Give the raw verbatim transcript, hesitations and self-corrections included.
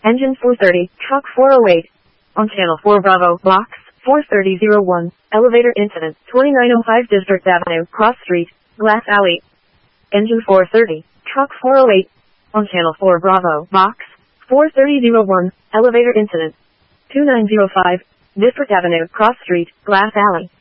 Engine four thirty, truck four oh eight. On channel four Bravo, box four thirty oh one, elevator incident, twenty-nine oh five District Avenue, Cross Street, Glass Alley. Engine four thirty, truck four oh eight. On channel four Bravo, box four thirty oh one, elevator incident, twenty-nine oh five, District Avenue, Cross Street, Glass Alley.